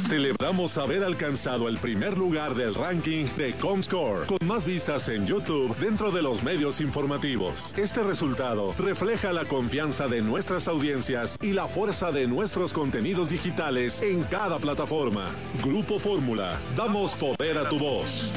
Celebramos haber alcanzado el primer lugar del ranking de Comscore, con más vistas en YouTube dentro de los medios informativos. Este resultado refleja la confianza de nuestras audiencias y la fuerza de nuestros contenidos digitales en cada plataforma. Grupo Fórmula, damos poder a tu voz.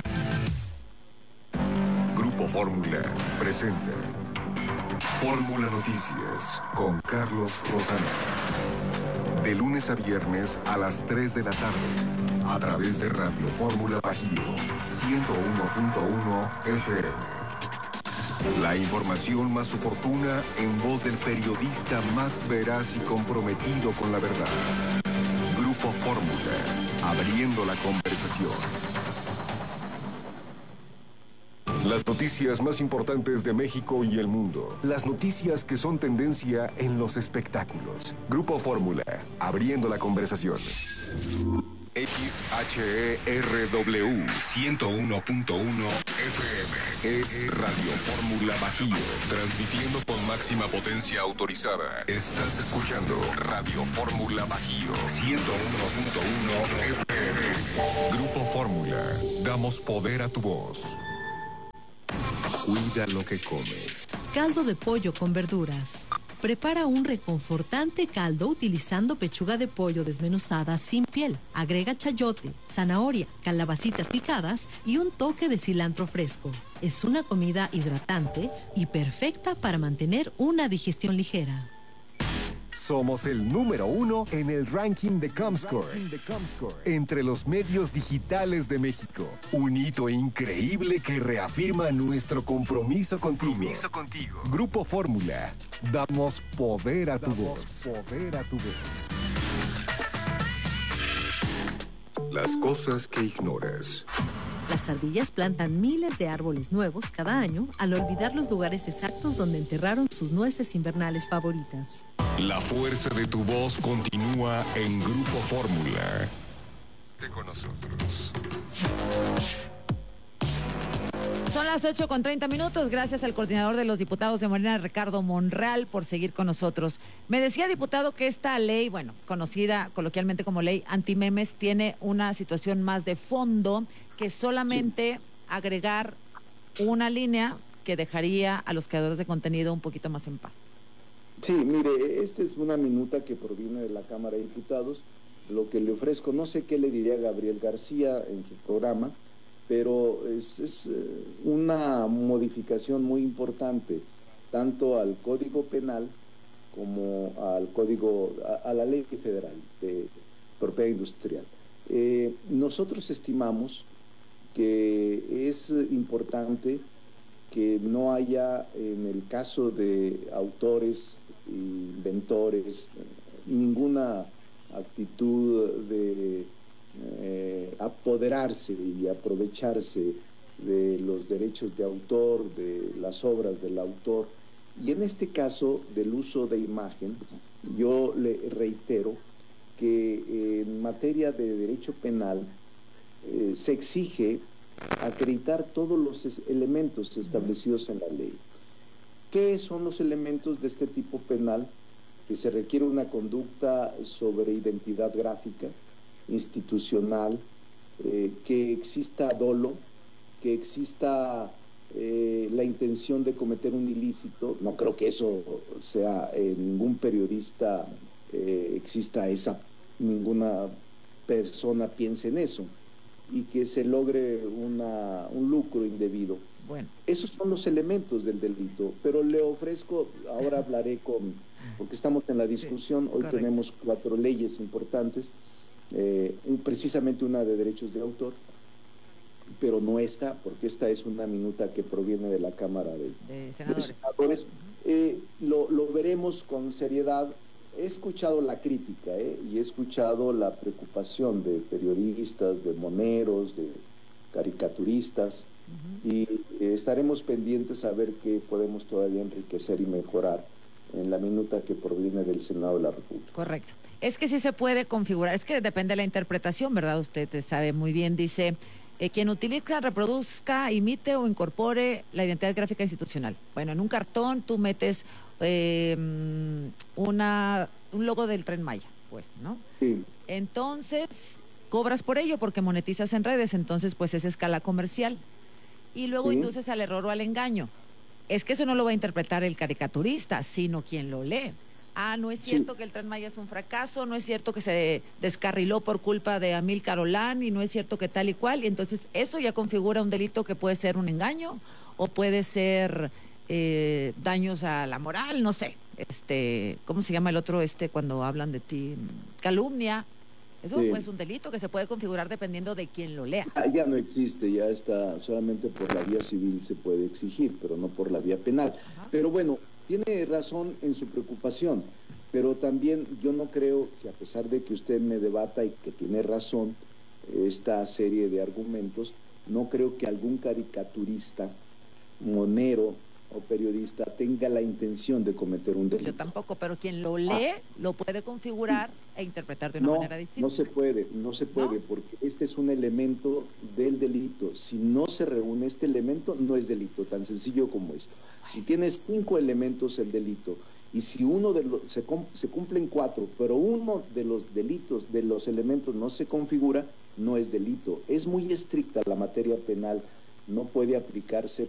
Grupo Fórmula presenta Fórmula Noticias con Carlos Lozano. De lunes a viernes a las 3 de la tarde, a través de Radio Fórmula Bajío 101.1 FM. La información más oportuna en voz del periodista más veraz y comprometido con la verdad. Grupo Fórmula, abriendo la conversación. Las noticias más importantes de México y el mundo. Las noticias que son tendencia en los espectáculos. Grupo Fórmula, abriendo la conversación. XHERW 101.1 FM es Radio Fórmula Bajío, transmitiendo con máxima potencia autorizada. Estás escuchando Radio Fórmula Bajío 101.1 FM. Grupo Fórmula, damos poder a tu voz. Cuida lo que comes. Caldo de pollo con verduras. Prepara un reconfortante caldo utilizando pechuga de pollo desmenuzada sin piel. Agrega chayote, zanahoria, calabacitas picadas y un toque de cilantro fresco. Es una comida hidratante y perfecta para mantener una digestión ligera. Somos el número 1 en el ranking de Comscore, entre los medios digitales de México. Un hito increíble que reafirma nuestro compromiso contigo. Grupo Fórmula, damos poder a tu voz. Las cosas que ignoras. Las ardillas plantan miles de árboles nuevos cada año al olvidar los lugares exactos donde enterraron sus nueces invernales favoritas. La fuerza de tu voz continúa en Grupo Fórmula. Con nosotros. Son las 8:30. Gracias al coordinador de los diputados de Morena, Ricardo Monreal, por seguir con nosotros. Me decía, diputado, que esta ley, conocida coloquialmente como ley antimemes, tiene una situación más de fondo que solamente agregar una línea que dejaría a los creadores de contenido un poquito más en paz. Sí, mire, esta es una minuta que proviene de la Cámara de Diputados. Lo que le ofrezco, no sé qué le diría Gabriel García en su programa, pero es una modificación muy importante, tanto al Código Penal como al Código, a la Ley Federal de Propiedad Industrial. Nosotros estimamos que es importante que no haya, en el caso de autores, inventores, ninguna actitud de apoderarse y aprovecharse de los derechos de autor, de las obras del autor. Y en este caso del uso de imagen, yo le reitero que en materia de derecho penal se exige acreditar todos los elementos establecidos en la ley. ¿Qué son los elementos de este tipo penal? Que se requiere una conducta sobre identidad gráfica, institucional, que exista dolo, que exista la intención de cometer un ilícito. No creo que eso sea ningún periodista exista ninguna persona piense en eso, y que se logre un lucro indebido. Bueno, esos son los elementos del delito, pero le ofrezco, ahora hablaré porque estamos en la discusión, sí, hoy correcto. Tenemos 4 leyes importantes, precisamente una de derechos de autor, pero no esta, porque esta es una minuta que proviene de la Cámara de Senadores. Lo veremos con seriedad. He escuchado la crítica y he escuchado la preocupación de periodistas, de moneros, de caricaturistas, y estaremos pendientes a ver qué podemos todavía enriquecer y mejorar en la minuta que proviene del Senado de la República. Correcto. Es que sí se puede configurar, es que depende de la interpretación, ¿verdad? Usted sabe muy bien, dice, quien utiliza, reproduzca, imite o incorpore la identidad gráfica institucional. Bueno, en un cartón tú metes un logo del Tren Maya, pues, ¿no? Sí. Entonces, cobras por ello porque monetizas en redes, entonces pues es escala comercial. Y luego induces al error o al engaño. Es que eso no lo va a interpretar el caricaturista, sino quien lo lee. Ah, no es cierto que el Tren Maya es un fracaso, no es cierto que se descarriló por culpa de Amílcar Olán, y no es cierto que tal y cual. Y entonces eso ya configura un delito que puede ser un engaño o puede ser daños a la moral, no sé. ¿Cómo se llama el otro cuando hablan de ti? Calumnia. Eso es un delito que se puede configurar dependiendo de quién lo lea. Ya no existe, ya está, solamente por la vía civil se puede exigir, pero no por la vía penal. Ajá. Pero bueno, tiene razón en su preocupación, pero también yo no creo que, a pesar de que usted me debata y que tiene razón esta serie de argumentos, no creo que algún caricaturista, monero o periodista tenga la intención de cometer un delito. Yo tampoco, pero quien lo lee lo puede configurar e interpretar de una manera distinta. No se puede, ¿no? Porque este es un elemento del delito. Si no se reúne este elemento, no es delito, tan sencillo como esto. Si tienes 5 elementos, el delito, y si uno de los se cumplen 4, pero uno de los delitos, de los elementos no se configura, no es delito. Es muy estricta la materia penal. No puede aplicarse